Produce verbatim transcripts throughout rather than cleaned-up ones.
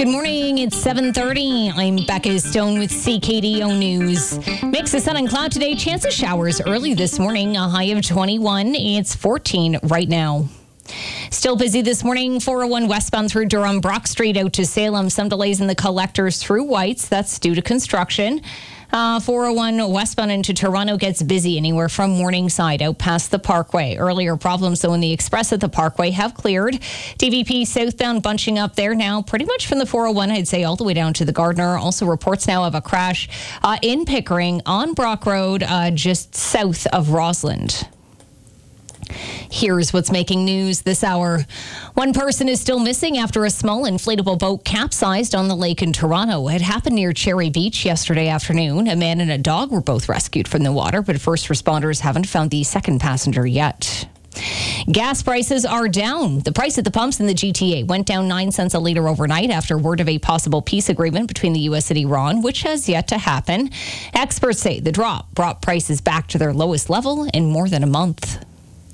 Good morning. It's seven thirty. I'm Becca Stone with C K D O News. Mix of sun and cloud today. Chance of showers early this morning. A high of twenty-one. It's fourteen right now. Still busy this morning. four oh one westbound through Durham, Brock Street out to Salem. Some delays in the collectors through Whites. That's due to construction. Uh, four oh one westbound into Toronto gets busy anywhere from Morningside out past the Parkway. Earlier problems, though, in the Express at the Parkway have cleared. D V P southbound bunching up there now, pretty much from the four oh one, I'd say, all the way down to the Gardner. Also reports now of a crash uh, in Pickering on Brock Road, uh, just south of Rossland. Here's what's making news this hour. One person is still missing after a small inflatable boat capsized on the lake in Toronto. It happened near Cherry Beach yesterday afternoon. A man and a dog were both rescued from the water, but first responders haven't found the second passenger yet. Gas prices are down. The price at the pumps in the G T A went down nine cents a litre overnight after word of a possible peace agreement between the U S and Iran, which has yet to happen. Experts say the drop brought prices back to their lowest level in more than a month.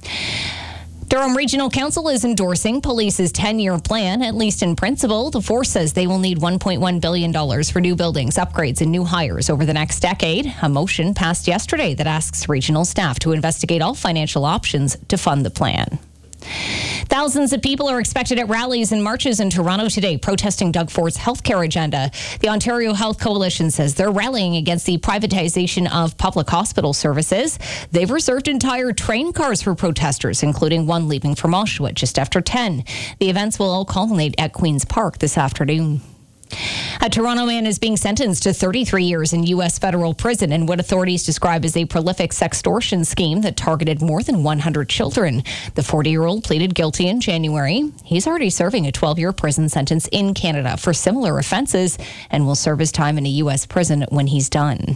Durham Regional Council is endorsing police's ten-year plan, at least in principle. The force says they will need one point one billion dollars for new buildings, upgrades, and new hires over the next decade. A motion passed yesterday that asks regional staff to investigate all financial options to fund the plan. Thousands of people are expected at rallies and marches in Toronto today, protesting Doug Ford's healthcare agenda. The Ontario Health Coalition says they're rallying against the privatization of public hospital services. They've reserved entire train cars for protesters, including one leaving from Oshawa just after ten. The events will all culminate at Queen's Park this afternoon. A Toronto man is being sentenced to thirty-three years in U S federal prison in what authorities describe as a prolific sextortion scheme that targeted more than one hundred children. The forty-year-old pleaded guilty in January. He's already serving a twelve-year prison sentence in Canada for similar offenses and will serve his time in a U S prison when he's done.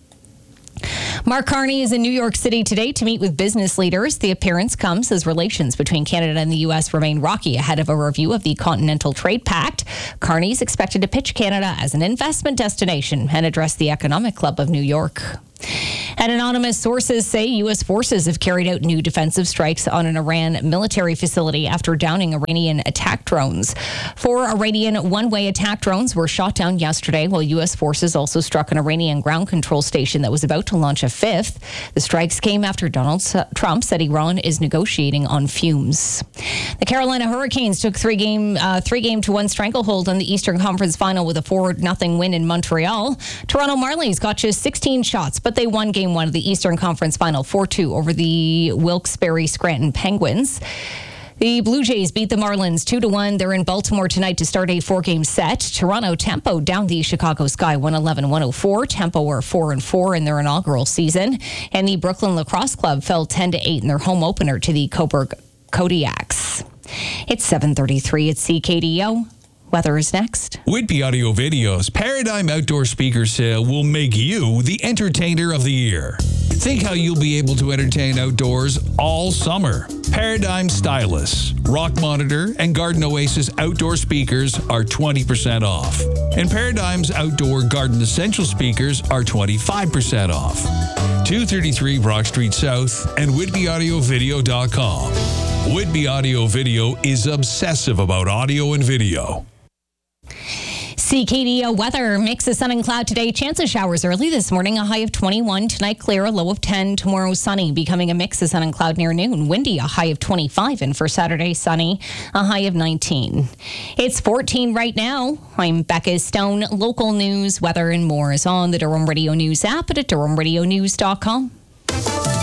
Mark Carney is in New York City today to meet with business leaders. The appearance comes as relations between Canada and the U S remain rocky ahead of a review of the Continental Trade Pact. Carney is expected to pitch Canada as an investment destination and address the Economic Club of New York. And anonymous sources say U S forces have carried out new defensive strikes on an Iran military facility after downing Iranian attack drones. Four Iranian one-way attack drones were shot down yesterday, while U S forces also struck an Iranian ground control station that was about to launch a fifth. The strikes came after Donald Trump said Iran is negotiating on fumes. The Carolina Hurricanes took three game uh, three game to one stranglehold on the Eastern Conference Final with a four nothing win in Montreal. Toronto Marlies got just sixteen shots, but they won game one of the Eastern Conference Final four two over the Wilkes-Barre Scranton Penguins. The Blue Jays beat the Marlins two to one. They're in Baltimore tonight to start a four-game set. Toronto Tempo down the Chicago Sky one eleven one oh four. Tempo are four and four in their inaugural season. And the Brooklyn Lacrosse Club fell ten to eight in their home opener to the Coburg Kodiaks. It's seven thirty-three at C K D O. Weather is next. Whitby Audio Video's Paradigm Outdoor Speaker Sale will make you the entertainer of the year. Think how you'll be able to entertain outdoors all summer. Paradigm Stylus, Rock Monitor, and Garden Oasis outdoor speakers are twenty percent off. And Paradigm's outdoor garden essential speakers are twenty-five percent off. two thirty-three Brock Street South and whitby audio video dot com. Whitby Audio Video is obsessive about audio and video. C K D O weather, mix of sun and cloud today. Chance of showers early this morning, a high of twenty-one. Tonight clear, a low of ten. Tomorrow sunny, becoming a mix of sun and cloud near noon. Windy, a high of twenty-five. And for Saturday, sunny, a high of nineteen. It's fourteen right now. I'm Becca Stone. Local news, weather, and more is on the Durham Radio News app and at durham radio news dot com.